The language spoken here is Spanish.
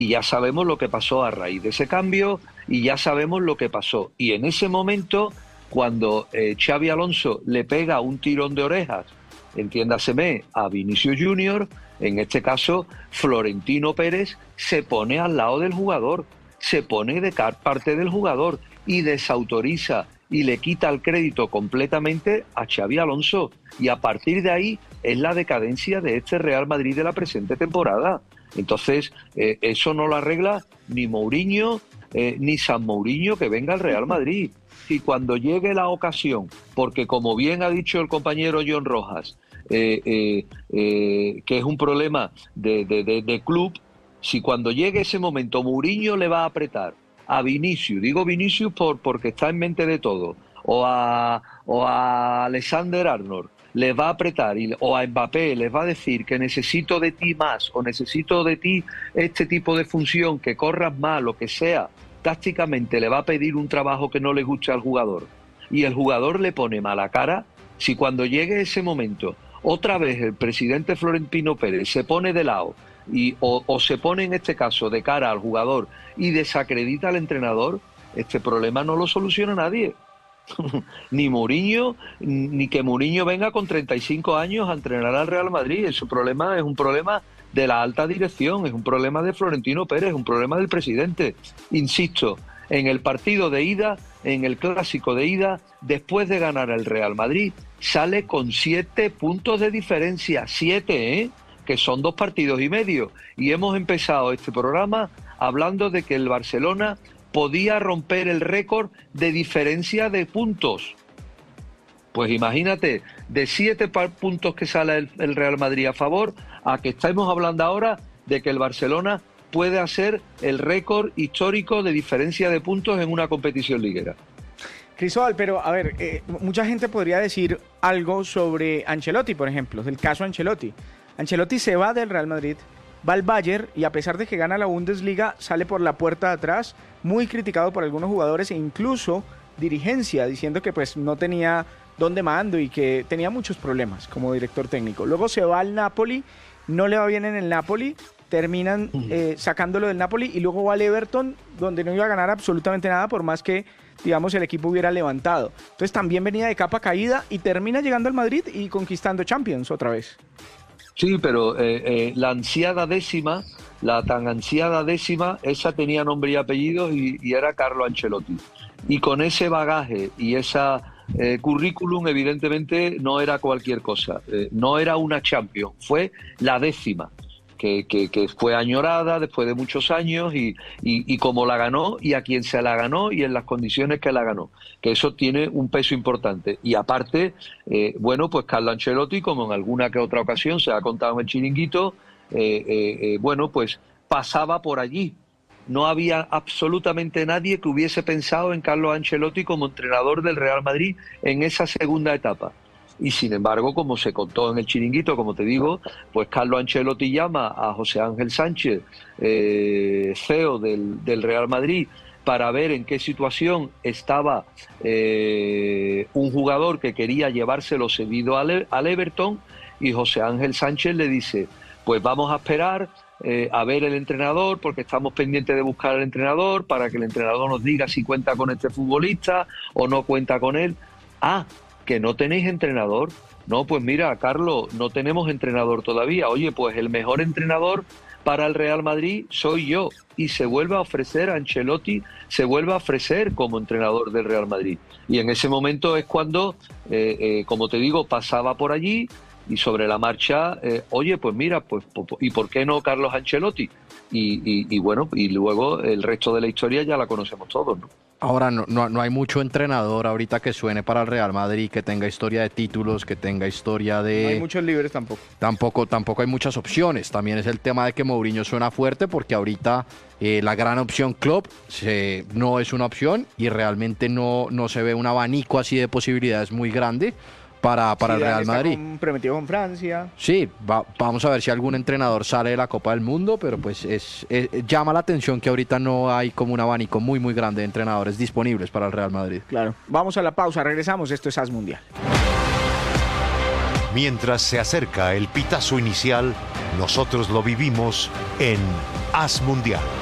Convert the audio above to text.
y ya sabemos lo que pasó a raíz de ese cambio y ya sabemos lo que pasó. Y en ese momento, cuando Xabi Alonso le pega un tirón de orejas, entiéndaseme, a Vinicius Junior, en este caso Florentino Pérez se pone al lado del jugador, se pone de parte del jugador y desautoriza y le quita el crédito completamente a Xabi Alonso. Y a partir de ahí es la decadencia de este Real Madrid de la presente temporada. Entonces, eso no lo arregla ni Mourinho, ni San Mourinho, que venga al Real Madrid. Y cuando llegue la ocasión, porque como bien ha dicho el compañero John Rojas, que es un problema de club, si cuando llegue ese momento Mourinho le va a apretar a Vinicius, digo Vinicius porque está en mente de todo, o a Alexander Arnold, les va a apretar, o a Mbappé les va a decir que necesito de ti más, o necesito de ti este tipo de función, que corras más, lo que sea, tácticamente le va a pedir un trabajo que no le guste al jugador, y el jugador le pone mala cara. Si cuando llegue ese momento, otra vez el presidente Florentino Pérez se pone de lado, o se pone en este caso de cara al jugador y desacredita al entrenador, este problema no lo soluciona nadie. Ni Mourinho, ni que Mourinho venga con 35 años a entrenar al Real Madrid. Ese problema es un problema de la alta dirección, es un problema de Florentino Pérez, es un problema del presidente. Insisto, en el partido de ida, en el clásico de ida, después de ganar el Real Madrid, sale con 7 puntos de diferencia, 7, que son 2 partidos y medio. Y hemos empezado este programa hablando de que el Barcelona podía romper el récord de diferencia de puntos. Pues imagínate, de 7 puntos que sale el Real Madrid a favor, a que estamos hablando ahora de que el Barcelona puede hacer el récord histórico de diferencia de puntos en una competición liguera. Cristóbal, pero a ver, mucha gente podría decir algo sobre Ancelotti, por ejemplo, del caso Ancelotti. Ancelotti se va del Real Madrid, va al Bayern y a pesar de que gana la Bundesliga, sale por la puerta de atrás, muy criticado por algunos jugadores e incluso dirigencia, diciendo que pues no tenía dónde mando y que tenía muchos problemas como director técnico. Luego se va al Napoli, no le va bien en el Napoli, terminan sacándolo del Napoli y luego va al Everton, donde no iba a ganar absolutamente nada por más que, digamos, el equipo hubiera levantado. Entonces también venía de capa caída y termina llegando al Madrid y conquistando Champions otra vez. Sí, pero la ansiada décima, la tan ansiada décima, esa tenía nombre y apellidos y era Carlo Ancelotti. Y con ese bagaje y esa currículum, evidentemente, no era cualquier cosa. No era una Champions, fue la décima, que fue añorada después de muchos años y como la ganó y a quien se la ganó y en las condiciones que la ganó, que eso tiene un peso importante. Y aparte, bueno, pues Carlo Ancelotti, como en alguna que otra ocasión se ha contado en el chiringuito, bueno, pues pasaba por allí. No había absolutamente nadie que hubiese pensado en Carlo Ancelotti como entrenador del Real Madrid en esa segunda etapa. Y sin embargo, como se contó en el chiringuito, como te digo, pues Carlo Ancelotti llama a José Ángel Sánchez, CEO del Real Madrid, para ver en qué situación estaba un jugador que quería llevárselo cedido al Everton, y José Ángel Sánchez le dice, pues vamos a esperar a ver el entrenador, porque estamos pendientes de buscar al entrenador para que el entrenador nos diga si cuenta con este futbolista o no cuenta con él. Ah, que no tenéis entrenador. No, pues mira, Carlos, no tenemos entrenador todavía. Oye, pues el mejor entrenador para el Real Madrid soy yo. Y se vuelve a ofrecer, Ancelotti se vuelve a ofrecer como entrenador del Real Madrid. Y en ese momento es cuando, como te digo, pasaba por allí y sobre la marcha, oye, pues mira, pues ¿y por qué no Carlos Ancelotti? Y bueno, y luego el resto de la historia ya la conocemos todos, ¿no? Ahora, no hay mucho entrenador ahorita que suene para el Real Madrid, que tenga historia de títulos, que tenga historia de... No hay muchos libres tampoco. Tampoco hay muchas opciones. También es el tema de que Mourinho suena fuerte porque ahorita la gran opción Klopp no es una opción y realmente no se ve un abanico así de posibilidades muy grande para el Real Madrid. Prometido con Francia. Sí, vamos a ver si algún entrenador sale de la Copa del Mundo, pero pues llama la atención que ahorita no hay como un abanico muy muy grande de entrenadores disponibles para el Real Madrid. Claro. Vamos a la pausa, regresamos, esto es AS Mundial. Mientras se acerca el pitazo inicial, Nosotros lo vivimos en Haz Mundial.